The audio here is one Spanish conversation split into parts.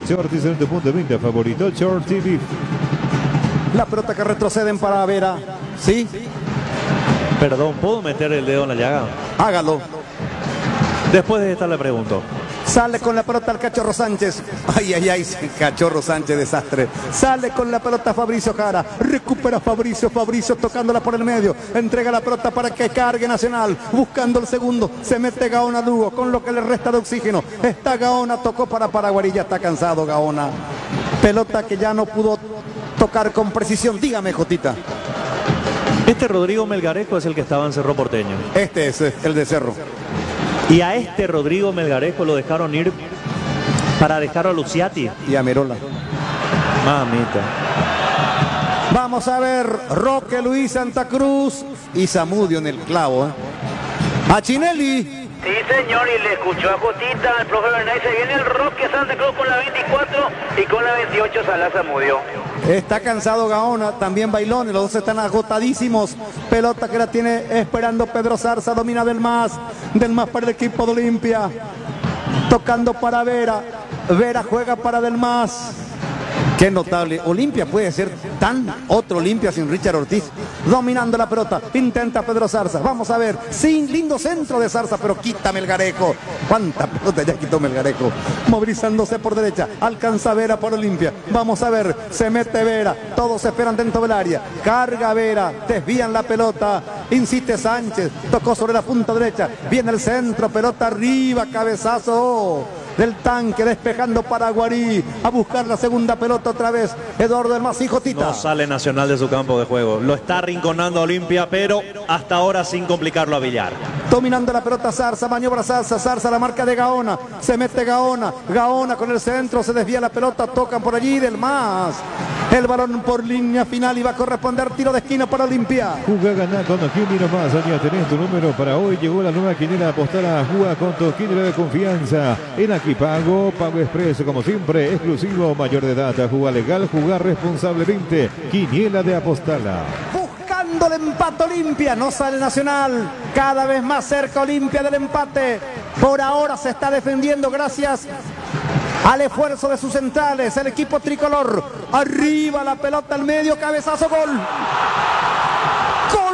Ortiz en tu punto de venta favorito, Short TV. La pelota que retroceden para Vera. ¿Sí? Perdón, ¿puedo meter el dedo en la llaga? Hágalo. Después de esta le pregunto. Sale con la pelota el Cachorro Sánchez. Ay, ay, ay, Cachorro Sánchez, desastre. Sale con la pelota Fabricio Jara. Recupera Fabricio tocándola por el medio. Entrega la pelota para que cargue Nacional. Buscando el segundo. Se mete Gaona Lugo con lo que le resta de oxígeno. Está Gaona, tocó para Paraguay. Ya está cansado Gaona. Pelota que ya no pudo tocar con precisión. Dígame, Jotita. Este Rodrigo Melgarejo es el que estaba en Cerro Porteño. Este es el de Cerro. Y a este Rodrigo Melgarejo lo dejaron ir para dejar a Luciati. Y a Merola. Mamita. Vamos a ver, Roque Luis Santa Cruz y Zamudio en el clavo. A Chinelli. Sí, señor, y le escuchó a Jotita, al profe Bernay. Se viene el Roque Santa Cruz con la 24 y con la 28 Salas Zamudio. Está cansado Gaona, también Bailón, y los dos están agotadísimos. Pelota que la tiene esperando Pedro Zarza, domina del más para el equipo de Olimpia. Tocando para Vera, Vera juega para del más. Qué notable, Olimpia puede ser tan otro Olimpia sin Richard Ortiz. Dominando la pelota, intenta Pedro Zarza. Vamos a ver, sin lindo centro de Zarza, pero quita Melgarejo. Cuánta pelota ya quitó Melgarejo. Movilizándose por derecha, alcanza Vera por Olimpia. Vamos a ver, se mete Vera, todos esperan dentro del área. Carga Vera, desvían la pelota. Insiste Sánchez, tocó sobre la punta derecha. Viene el centro, pelota arriba, cabezazo del Tanque, despejando para Guarí, a buscar la segunda pelota otra vez, Eduardo del Mas y Jotita. No sale Nacional de su campo de juego, lo está arrinconando Olimpia, pero hasta ahora sin complicarlo a Villar. Dominando la pelota Zarza, maniobra Zarza, la marca de Gaona, se mete Gaona con el centro, se desvía la pelota, tocan por allí del Mas. El balón por línea final y va a corresponder tiro de esquina para Olimpia. Juga ganar con Toquini nomás, ya tenés tu número para hoy. Llegó la nueva quiniela apostada, juega con Toquini de confianza. En Aquí Pago Expreso, como siempre, exclusivo, mayor de edad, juega legal, jugar responsablemente. Quiniela de Apostala. Buscando el empate Olimpia, no sale Nacional. Cada vez más cerca Olimpia del empate. Por ahora se está defendiendo gracias al esfuerzo de sus centrales, el equipo tricolor. Arriba la pelota al medio, cabezazo, gol. ¡Gol!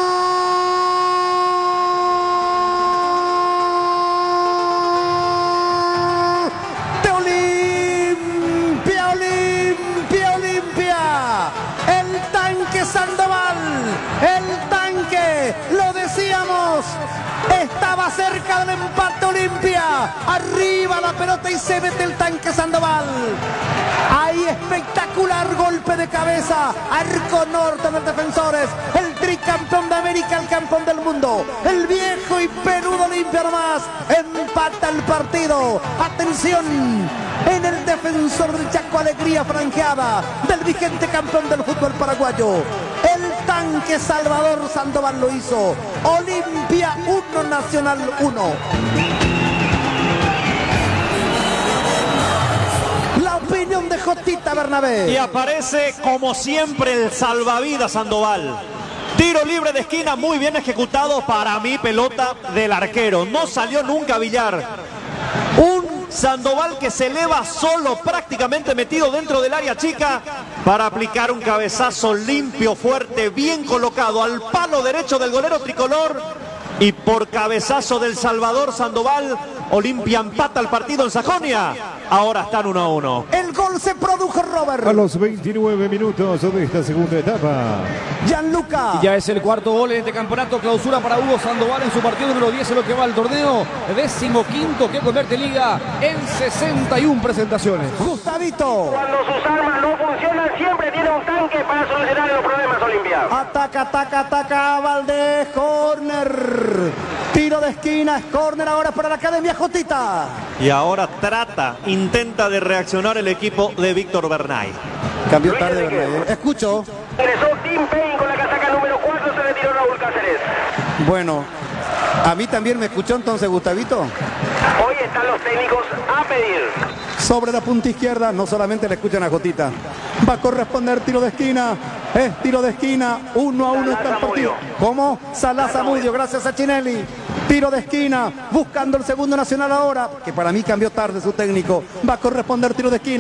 De Olimpia, Olimpia, Olimpia. El Tanque Sandoval, el Tanque, lo decíamos. Estaba cerca del empate Olimpia. Arriba la pelota y se mete el Tanque Sandoval. Ahí espectacular golpe de cabeza. Arco norte de los defensores. El tricampeón de América, el campeón del mundo. El viejo y peludo Olimpia nomás. Empata el partido. Atención. En el defensor del Chaco, alegría franqueada del vigente campeón del fútbol paraguayo. El Tanque Salvador Sandoval lo hizo. Olimpia 1, Nacional 1. La opinión de Jotita Bernabé. Y aparece como siempre el salvavidas Sandoval. Tiro libre de esquina muy bien ejecutado, para mí pelota del arquero. No salió nunca Villar. Un Sandoval que se eleva solo, prácticamente metido dentro del área chica, para aplicar un cabezazo limpio, fuerte, bien colocado al palo derecho del golero tricolor. Y por cabezazo del Salvador Sandoval, Olimpia empata el partido en Sajonia. Ahora están 1-1. El gol se produjo, Robert. A los 29 minutos de esta segunda etapa. Gianluca. Y ya es el cuarto gol en este campeonato. Clausura para Hugo Sandoval en su partido número 10 en lo que va al torneo. 15º que convierte Liga en 61 presentaciones. Gustavito. Cuando sus armas no funcionan, siempre tiene un tanque para solucionar los problemas Olimpia. Ataca Valdés, córner. Tiro de esquina, es córner ahora para la Academia Jotita. Y ahora intenta de reaccionar el equipo de Víctor Bernay. Cambió tarde Bernay. Escucho. Ingresó Tim Payne con la casaca número 4, se retiró Raúl Cáceres. Bueno, a mí también me escuchó entonces Gustavito. Hoy están los técnicos a pedir. Sobre la punta izquierda, no solamente le escuchan a Jotita. Va a corresponder tiro de esquina. Es tiro de esquina, 1-1 está el partido. ¿Cómo? Salas Zamudio, gracias a Chinelli. Tiro de esquina, buscando el segundo Nacional ahora, que para mí cambió tarde su técnico. Va a corresponder tiro de esquina.